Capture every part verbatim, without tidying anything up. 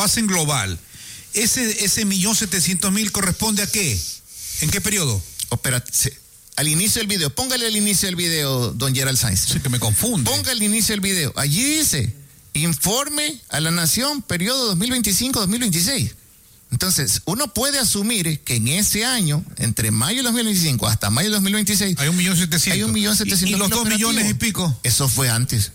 hacen global, ese, ese millón setecientos mil corresponde a qué? ¿En qué periodo? Opera, se, al inicio del video, póngale al inicio del video, don Gerald Sainz. Sí, que me confunde. Ponga al inicio del video. Allí dice, informe a la Nación, periodo dos mil veinticinco a dos mil veintiséis. Entonces, uno puede asumir que en ese año, entre mayo de dos mil veinticinco hasta mayo de dos mil veintiséis, hay un millón setecientos. Hay un millón setecientos. ¿Y, y los dos millones y pico? Eso fue antes.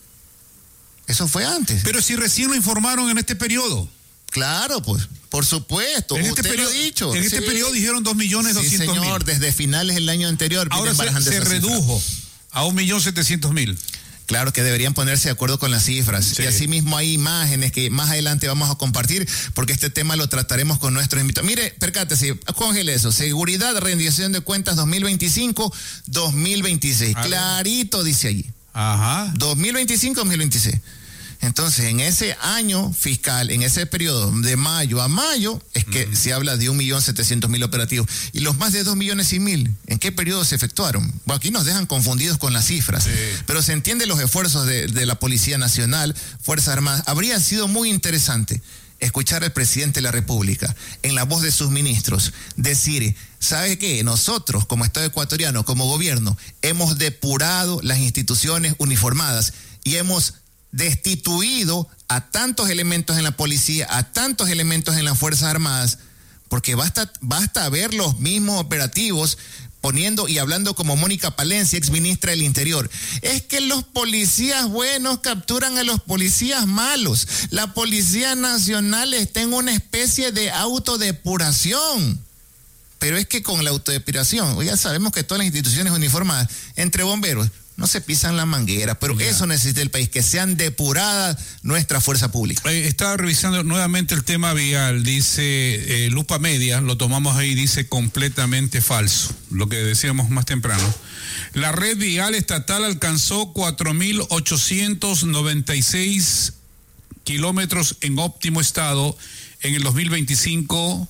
Eso fue antes. Pero si recién lo informaron en este periodo. Claro, pues, por supuesto. En Usted este periodo, lo ha dicho. En sí. este periodo dijeron dos millones doscientos mil. Sí, señor, desde finales del año anterior. Ahora se, se redujo a un millón setecientos mil. Claro que deberían ponerse de acuerdo con las cifras. Sí. Y asimismo hay imágenes que más adelante vamos a compartir, porque este tema lo trataremos con nuestros invitados. Mire, percátese, cóngele eso. Seguridad, rendición de cuentas dos mil veinticinco a dos mil veintiséis. A Clarito ver. Dice allí. Ajá. dos mil veinticinco a dos mil veintiséis. Entonces, en ese año fiscal, en ese periodo de mayo a mayo, es que mm. se habla de un millón setecientos mil operativos. Y los más de dos millones y mil, ¿en qué periodo se efectuaron? Bueno, aquí nos dejan confundidos con las cifras, sí. Pero se entiende los esfuerzos de, de la Policía Nacional, Fuerzas Armadas. Habría sido muy interesante escuchar al presidente de la República, en la voz de sus ministros, decir, ¿sabe qué? Nosotros, como Estado ecuatoriano, como gobierno, hemos depurado las instituciones uniformadas y hemos destituido a tantos elementos en la policía, a tantos elementos en las Fuerzas Armadas, porque basta, basta ver los mismos operativos poniendo y hablando como Mónica Palencia, ex ministra del Interior. Es que los policías buenos capturan a los policías malos. La Policía Nacional está en una especie de autodepuración. Pero es que con la autodepuración, ya sabemos que todas las instituciones uniformadas, entre bomberos, no se pisan la manguera, pero ya. Eso necesita el país, que sean depuradas nuestra fuerza pública. Eh, estaba revisando nuevamente el tema vial, dice eh, Lupa Media, lo tomamos ahí, dice completamente falso, lo que decíamos más temprano. La red vial estatal alcanzó cuatro mil ochocientos noventa y seis kilómetros en óptimo estado en el dos mil veinticinco,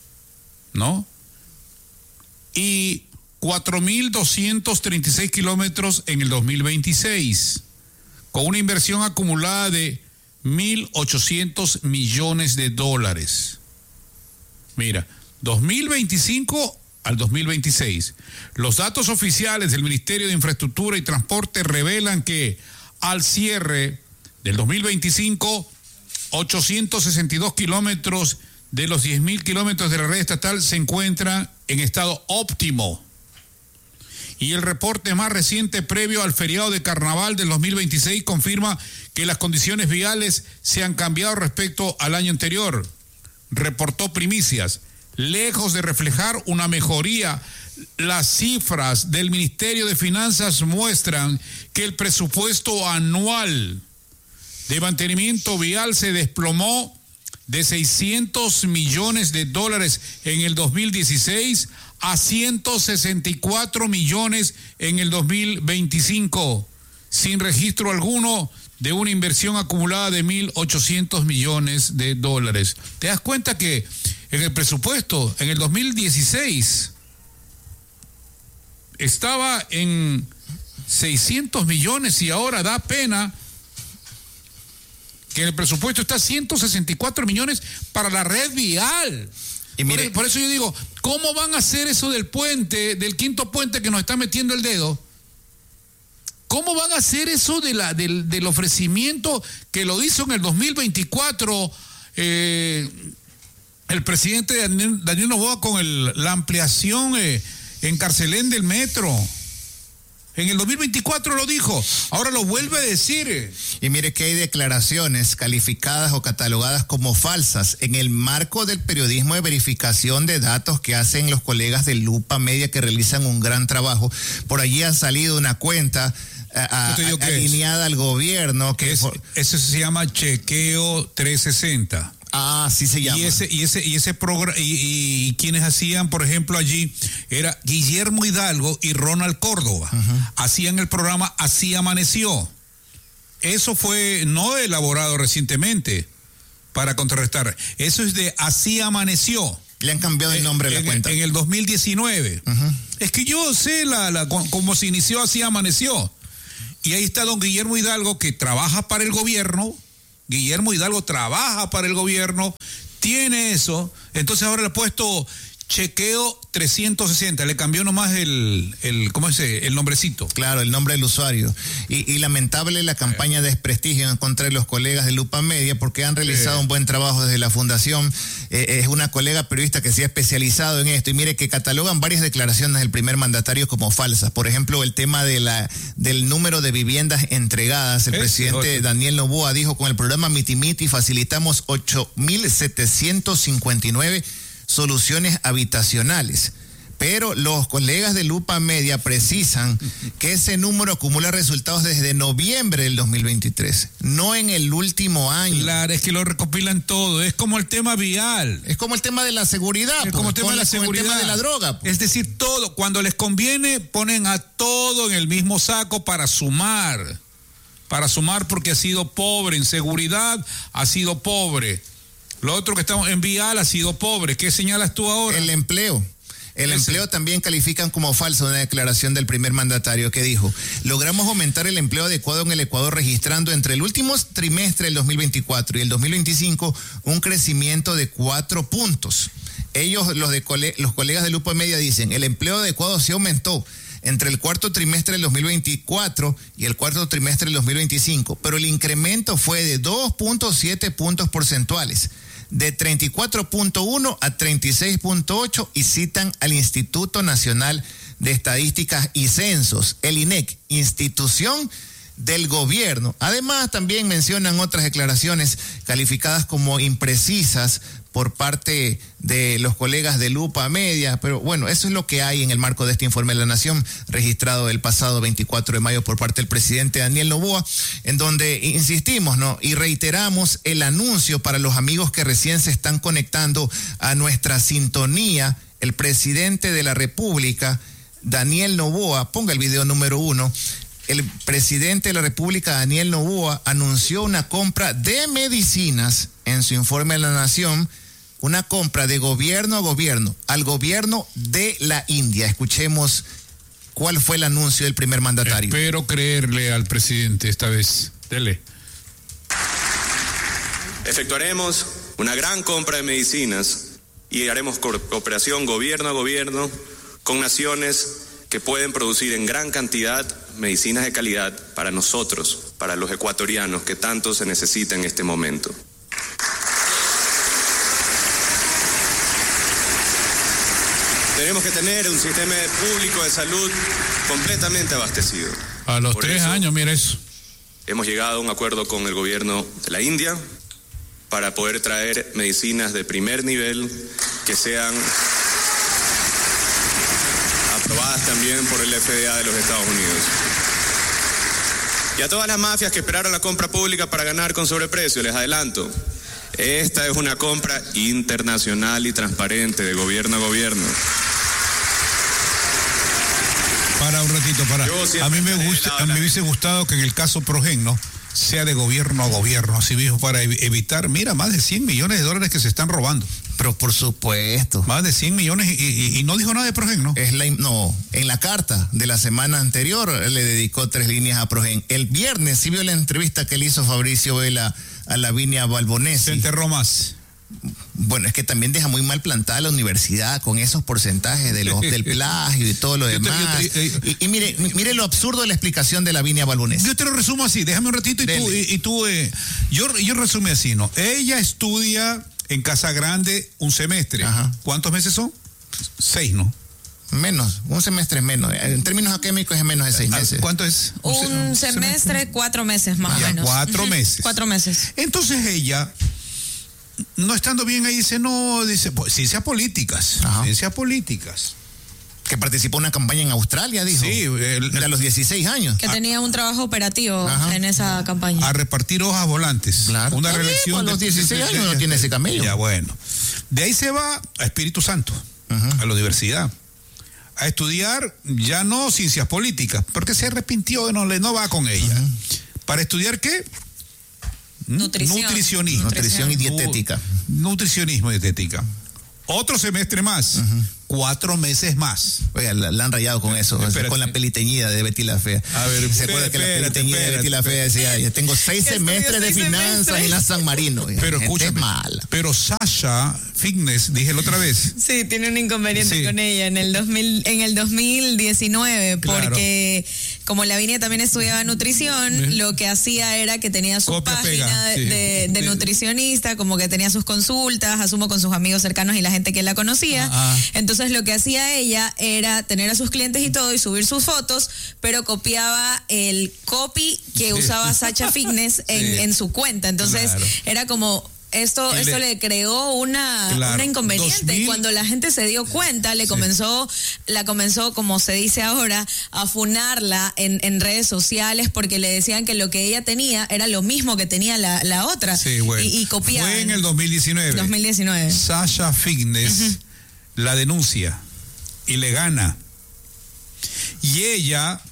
¿no? Y cuatro mil doscientos treinta y seis kilómetros en el dos mil veintiséis, con una inversión acumulada de mil ochocientos millones de dólares. Mira, dos mil veinticinco al dos mil veintiséis. Los datos oficiales del Ministerio de Infraestructura y Transporte revelan que al cierre del dos mil veinticinco, ochocientos sesenta y dos kilómetros de los diez mil kilómetros de la red estatal se encuentran en estado óptimo. Y el reporte más reciente previo al feriado de Carnaval del dos mil veintiséis confirma que las condiciones viales se han cambiado respecto al año anterior. Reportó Primicias. Lejos de reflejar una mejoría, las cifras del Ministerio de Finanzas muestran que el presupuesto anual de mantenimiento vial se desplomó de seiscientos millones de dólares en el dos mil dieciséis a ciento sesenta y cuatro millones en el dos mil veinticinco, sin registro alguno de una inversión acumulada de mil ochocientos millones de dólares. ¿Te das cuenta que en el presupuesto, en el dos mil dieciséis, estaba en seiscientos millones y ahora da pena que en el presupuesto está ciento sesenta y cuatro millones para la red vial? Y mire, por, por eso yo digo, ¿cómo van a hacer eso del puente, del quinto puente que nos está metiendo el dedo? ¿Cómo van a hacer eso de la, del, del ofrecimiento que lo hizo en el dos mil veinticuatro eh, el presidente Daniel, Daniel Noboa con el, la ampliación eh, en Carcelén del metro? En el dos mil veinticuatro lo dijo, ahora lo vuelve a decir. Y mire que hay declaraciones calificadas o catalogadas como falsas en el marco del periodismo de verificación de datos que hacen los colegas de Lupa Media, que realizan un gran trabajo. Por allí ha salido una cuenta a, a, alineada al gobierno. Que es, por... Eso se llama chequeo trescientos sesenta. Ah, sí se llama. Y ese, y ese, y ese programa, y, y, y quienes hacían, por ejemplo, allí, era Guillermo Hidalgo y Ronald Córdoba. Uh-huh. Hacían el programa Así Amaneció. Eso fue no elaborado recientemente para contrarrestar. Eso es de Así Amaneció. Le han cambiado el nombre de la en, cuenta. En el dos mil diecinueve. Uh-huh. Es que yo sé la, la, cómo se inició Así Amaneció. Y ahí está don Guillermo Hidalgo, que trabaja para el gobierno Guillermo Hidalgo trabaja para el gobierno, tiene eso, entonces ahora le ha puesto chequeo trescientos sesenta, le cambió nomás el, el ¿cómo es ese? El nombrecito. Claro, el nombre del usuario. Y, y lamentable la campaña de desprestigio en contra de los colegas de Lupa Media, porque han realizado sí. un buen trabajo desde la fundación. Eh, es una colega periodista que se ha especializado en esto, y mire que catalogan varias declaraciones del primer mandatario como falsas. Por ejemplo, el tema de la del número de viviendas entregadas. El es presidente ocho. Daniel Noboa dijo: con el programa Miti Miti facilitamos ocho mil setecientos cincuenta y nueve soluciones habitacionales. Pero los colegas de Lupa Media precisan que ese número acumula resultados desde noviembre del dos mil veintitrés, no en el último año. Claro, es que lo recopilan todo, es como el tema vial. Es como el tema de la seguridad. Es pues, como el tema de la seguridad. El tema de la droga. Pues. Es decir, todo, cuando les conviene, ponen a todo en el mismo saco para sumar. Para sumar porque ha sido pobre, en seguridad ha sido pobre. Lo otro que estamos en vial ha sido pobre. ¿Qué señalas tú ahora? El empleo. El Ese. empleo también califican como falso una declaración del primer mandatario que dijo: logramos aumentar el empleo adecuado en el Ecuador, registrando entre el último trimestre del dos mil veinticuatro y el dos mil veinticinco un crecimiento de cuatro puntos. Ellos, los, de cole, los colegas de Lupa Media, dicen: el empleo adecuado sí aumentó entre el cuarto trimestre del dos mil veinticuatro y el cuarto trimestre del dos mil veinticinco, pero el incremento fue de dos punto siete puntos porcentuales, de treinta y cuatro punto uno a treinta y seis punto ocho, y citan al Instituto Nacional de Estadísticas y Censos, el I N E C, institución del gobierno. Además, también mencionan otras declaraciones calificadas como imprecisas por parte de los colegas de Lupa Media, pero bueno, eso es lo que hay en el marco de este informe de la Nación, registrado el pasado veinticuatro de mayo por parte del presidente Daniel Noboa, en donde insistimos, ¿no? Y reiteramos el anuncio para los amigos que recién se están conectando a nuestra sintonía. El presidente de la República, Daniel Noboa, ponga el video número uno. El presidente de la República, Daniel Noboa, anunció una compra de medicinas en su informe de la Nación, una compra de gobierno a gobierno, al gobierno de la India. Escuchemos cuál fue el anuncio del primer mandatario. Espero creerle al presidente esta vez. Dele. Efectuaremos una gran compra de medicinas y haremos cooperación gobierno a gobierno con naciones que pueden producir en gran cantidad medicinas de calidad para nosotros, para los ecuatorianos que tanto se necesita en este momento. Tenemos que tener un sistema público de salud completamente abastecido. A los Por tres eso, años, mira eso. Hemos llegado a un acuerdo con el gobierno de la India para poder traer medicinas de primer nivel que sean aprobadas también por el F D A de los Estados Unidos. Y a todas las mafias que esperaron la compra pública para ganar con sobreprecio, les adelanto, esta es una compra internacional y transparente de gobierno a gobierno. Para un ratito, para. A mí me gusta, a mí me hubiese gustado que en el caso Progen, ¿no?, sea de gobierno a gobierno, así mismo, para evitar, mira, más de cien millones de dólares que se están robando. Pero por supuesto. Más de cien millones y, y, y no dijo nada de Progen, ¿no? Es la, no, en la carta de la semana anterior le dedicó tres líneas a Progen. El viernes sí vio la entrevista que le hizo Fabricio Vela a Lavinia Balbonesi. Se enterró más. Bueno, es que también deja muy mal plantada la universidad con esos porcentajes de los, del plagio y todo lo demás. Te, te, eh, y, y mire, mire lo absurdo de la explicación de Lavinia Balbonesi. Yo te lo resumo así, déjame un ratito y Dele. tú, y, y tú eh, yo, yo resumí así, ¿no? Ella estudia en Casa Grande un semestre. Ajá. ¿Cuántos meses son? Seis, ¿no? Menos, un semestre menos. En términos académicos es menos de seis meses. ¿Cuánto es? Un, un semestre, semestre, cuatro meses más ya, o menos. Cuatro uh-huh. meses. Cuatro meses. Entonces ella, no estando bien ahí, dice, no, dice, pues, ciencias políticas. Ajá. Ciencias políticas. Que participó en una campaña en Australia, dijo. Sí. El, a los dieciséis años. Que a, tenía un trabajo operativo Ajá. en esa campaña. A repartir hojas volantes. Claro. Una reelección. A los dieciséis años no tiene ese camello. Ya, bueno. De ahí se va a Espíritu Santo, Ajá. a la universidad, a estudiar ya no ciencias políticas, porque se arrepintió, no, no va con ella. Ajá. ¿Para estudiar qué? Nutrición. Nutricionismo. Nutrición y dietética. Nutricionismo y dietética. Otro semestre más. Uh-huh. Cuatro meses más. Oiga, la, la han rayado con eso, espérate. Con la peliteñida de Betty la Fea. A ver, ¿se acuerda que la peliteñida de Betty la Fea decía, yo tengo seis semestres de finanzas semestres? En la San Marino? Pero escúchame, pero Sasha Fitness, dije la otra vez. Sí, tiene un inconveniente sí. con ella en el dos mil, en el dos mil diecinueve, porque claro. como Lavinia también estudiaba nutrición, ¿sí? lo que hacía era que tenía su Copia, página pega, de, sí. de, de sí. nutricionista, como que tenía sus consultas, asumo con sus amigos cercanos y la gente que la conocía. Ah, ah. Entonces lo que hacía ella era tener a sus clientes y todo y subir sus fotos, pero copiaba el copy que sí. usaba Sasha Fitness en, sí. en su cuenta. Entonces claro. era como... Esto, esto le, le creó una, claro, una inconveniente. dos mil Cuando la gente se dio cuenta, le sí. comenzó, la comenzó, como se dice ahora, a funarla en, en redes sociales porque le decían que lo que ella tenía era lo mismo que tenía la, la otra. Sí, bueno. Y, y copiaban. Fue en el dos mil diecinueve. dos mil diecinueve. Sasha Fitness uh-huh. la denuncia y le gana. Y ella,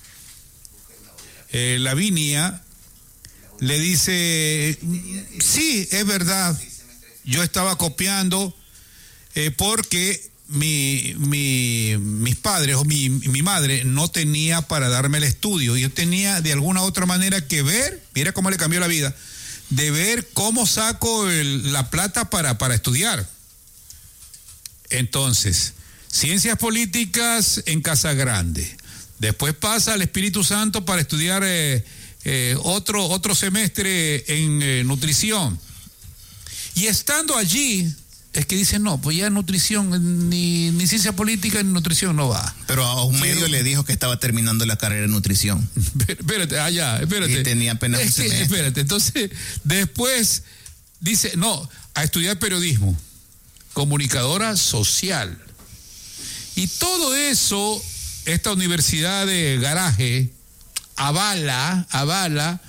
eh, Lavinia, le dice, sí, es verdad, yo estaba copiando eh, porque mi, mi, mis padres o mi, mi madre no tenía para darme el estudio. Yo tenía de alguna otra manera que ver, mira cómo le cambió la vida, de ver cómo saco el, la plata para, para estudiar. Entonces, ciencias políticas en Casa Grande. Después pasa al Espíritu Santo para estudiar... Eh, Eh, otro, otro semestre en eh, nutrición. Y estando allí, es que dicen, no, pues ya nutrición, ni, ni ciencia política ni nutrición no va. Pero a un medio Quiero... le dijo que estaba terminando la carrera de nutrición. Espérate, allá, ah, espérate. Y tenía apenas es un que, espérate, entonces, después dice, no, a estudiar periodismo, comunicadora social. Y todo eso, esta universidad de garaje, avala, avala,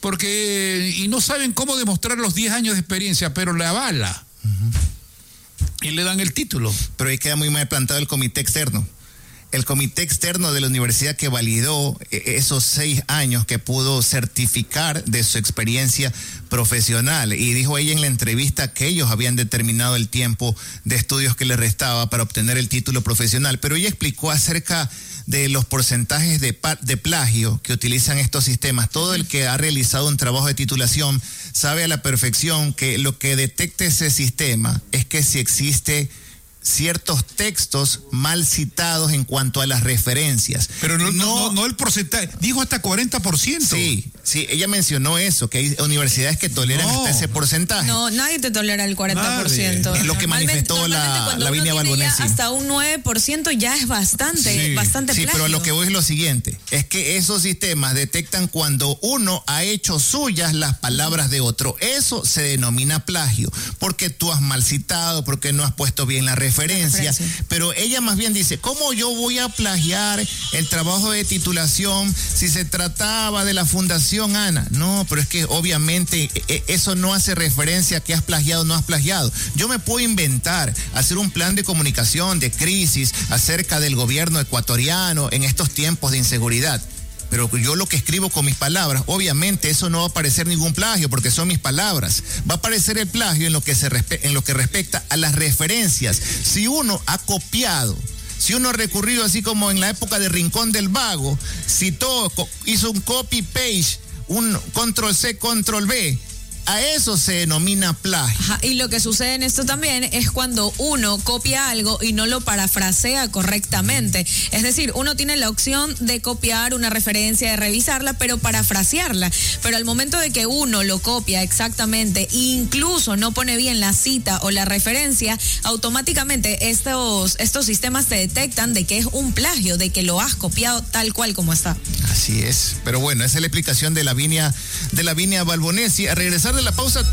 porque, y no saben cómo demostrar los diez años de experiencia, pero le avala. Uh-huh. Y le dan el título. Pero ahí queda muy mal plantado el comité externo. El comité externo de la universidad que validó esos seis años que pudo certificar de su experiencia profesional. Y dijo ella en la entrevista que ellos habían determinado el tiempo de estudios que le restaba para obtener el título profesional. Pero ella explicó acerca de los porcentajes de, de plagio que utilizan estos sistemas. Todo el que ha realizado un trabajo de titulación sabe a la perfección que lo que detecta ese sistema es que si existe ciertos textos mal citados en cuanto a las referencias. Pero no, no, no, no el porcentaje, dijo hasta cuarenta por ciento. Sí, sí, ella mencionó eso, que hay universidades que toleran no. hasta ese porcentaje. No, nadie te tolera el cuarenta por ciento. Nadie. Es lo que manifestó la Lavinia Balbonesi. Hasta un nueve por ciento ya es bastante, sí. bastante Sí, plagio. pero a lo que voy es lo siguiente, es que esos sistemas detectan cuando uno ha hecho suyas las palabras de otro. Eso se denomina plagio, porque tú has mal citado, porque no has puesto bien la referencia. Referencia, pero ella más bien dice, ¿cómo yo voy a plagiar el trabajo de titulación si se trataba de la Fundación Ana? No, pero es que obviamente eso no hace referencia a que has plagiado o no has plagiado. Yo me puedo inventar, hacer un plan de comunicación, de crisis acerca del gobierno ecuatoriano en estos tiempos de inseguridad. Pero yo lo que escribo con mis palabras, obviamente eso no va a parecer ningún plagio porque son mis palabras. Va a aparecer el plagio en lo que se respe- en lo que respecta a las referencias. Si uno ha copiado, si uno ha recurrido así como en la época de Rincón del Vago, citó, hizo un copy-paste, un control C, control V, a eso se denomina plagio. Ajá, y lo que sucede en esto también es cuando uno copia algo y no lo parafrasea correctamente. Es decir, uno tiene la opción de copiar una referencia, de revisarla, pero parafrasearla. Pero al momento de que uno lo copia exactamente, incluso no pone bien la cita o la referencia, automáticamente estos, estos sistemas te detectan de que es un plagio, de que lo has copiado tal cual como está. Así es. Pero bueno, esa es la explicación de Lavinia, de Lavinia Balbonesi. A regresar de la pausa.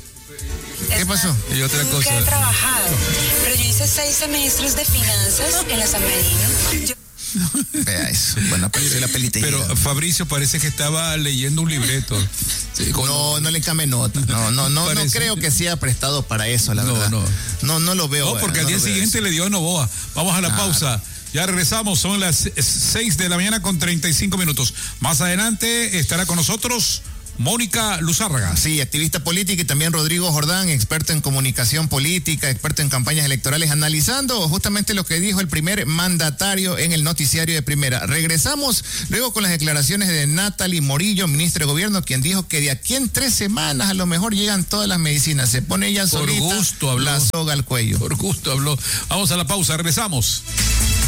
¿Qué es pasó? Más, y otra nunca cosa. he trabajado, pero yo hice seis semestres de finanzas en la San Marino. Yo... Vea eso. Bueno, apareció la peliteñida. Pero Fabricio parece que estaba leyendo un libreto. Sí, no, no le cambie nota. No, no, no, no creo que sea prestado para eso, la no, verdad. No, no, no lo veo. No, porque no al día siguiente le dio a Novoa. Vamos a la ah, pausa. Ya regresamos, son las seis de la mañana con treinta y cinco minutos. Más adelante estará con nosotros Mónica Luzárraga. Sí, activista política, y también Rodrigo Jordán, experto en comunicación política, experto en campañas electorales, analizando justamente lo que dijo el primer mandatario en el noticiario de Primera. Regresamos luego con las declaraciones de Natalie Morillo, ministra de Gobierno, quien dijo que de aquí en tres semanas a lo mejor llegan todas las medicinas. Se pone ella solita Por gusto habló. La soga al cuello. Por gusto habló. Vamos a la pausa, regresamos.